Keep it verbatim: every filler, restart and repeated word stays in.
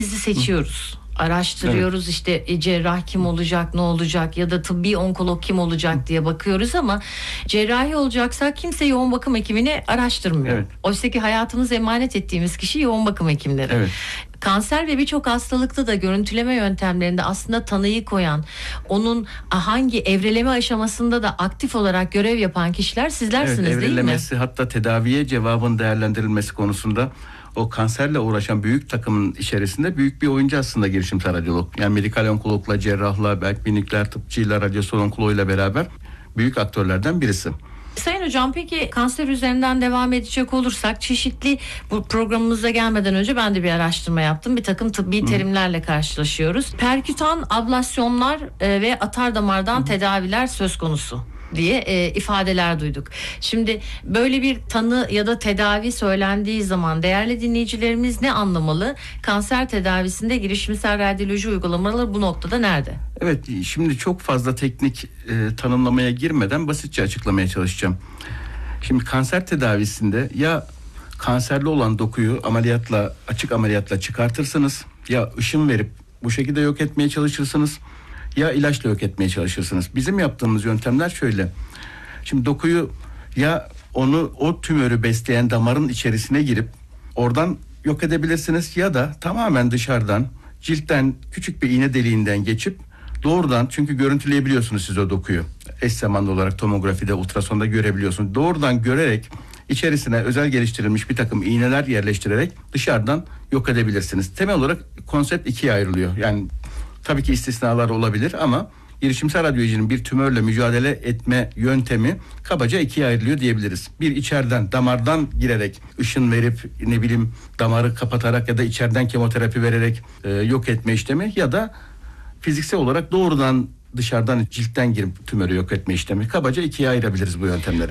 Bizi seçiyoruz. Araştırıyoruz, evet. işte e, cerrah kim olacak, ne olacak ya da tıbbi onkolog kim olacak diye bakıyoruz ama cerrahi olacaksa kimse yoğun bakım hekimini araştırmıyor. Evet. Oysa ki hayatımızı emanet ettiğimiz kişi yoğun bakım hekimleri. Evet. Kanser ve birçok hastalıkta da görüntüleme yöntemlerinde aslında tanıyı koyan, onun hangi evreleme aşamasında da aktif olarak görev yapan kişiler sizlersiniz, evet, değil mi? Evrelemesi, hatta tedaviye cevabın değerlendirilmesi konusunda o kanserle uğraşan büyük takımın içerisinde büyük bir oyuncu aslında girişimsel radyolog. Yani medikal onkologla, cerrahla, belki bir nükleer tıpçıyla, radyasyon onkoloğuyla beraber büyük aktörlerden birisi. Sayın Hocam, peki kanser üzerinden devam edecek olursak, çeşitli, bu programımıza gelmeden önce ben de bir araştırma yaptım. Bir takım tıbbi Hı. terimlerle karşılaşıyoruz. Perkütan ablasyonlar e, ve atar damardan Hı. tedaviler söz konusu diye e, ifadeler duyduk. Şimdi böyle bir tanı ya da tedavi söylendiği zaman değerli dinleyicilerimiz ne anlamalı? Kanser tedavisinde girişimsel radyoloji uygulamaları bu noktada nerede? Evet, şimdi çok fazla teknik e, tanımlamaya girmeden basitçe açıklamaya çalışacağım. Şimdi kanser tedavisinde ya kanserli olan dokuyu ameliyatla, açık ameliyatla çıkartırsınız, ya ışın verip bu şekilde yok etmeye çalışırsınız, ya ilaçla yok etmeye çalışırsınız. Bizim yaptığımız yöntemler şöyle. Şimdi dokuyu, ya onu, o tümörü besleyen damarın içerisine girip oradan yok edebilirsiniz, ya da tamamen dışarıdan, ciltten küçük bir iğne deliğinden geçip doğrudan, çünkü görüntüleyebiliyorsunuz siz o dokuyu. Eş zamanlı olarak tomografide, ultrasonda görebiliyorsunuz. Doğrudan görerek içerisine özel geliştirilmiş bir takım iğneler yerleştirerek dışarıdan yok edebilirsiniz. Temel olarak konsept ikiye ayrılıyor. Yani tabii ki istisnalar olabilir ama girişimsel radyolojinin bir tümörle mücadele etme yöntemi kabaca ikiye ayrılıyor diyebiliriz. Bir, içeriden, damardan girerek ışın verip, ne bileyim, damarı kapatarak ya da içeriden kemoterapi vererek e, yok etme işlemi, ya da fiziksel olarak doğrudan dışarıdan, ciltten girip tümörü yok etme işlemi. Kabaca ikiye ayırabiliriz bu yöntemleri.